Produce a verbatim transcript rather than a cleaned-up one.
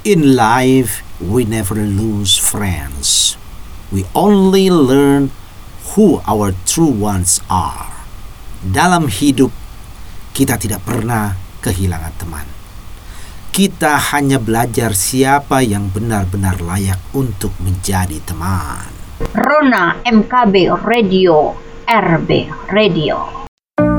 In life, we never lose friends. We only learn who our true ones are. Dalam hidup, kita tidak pernah kehilangan teman. Kita hanya belajar siapa yang benar-benar layak untuk menjadi teman. Rona M K B Radio, R B Radio.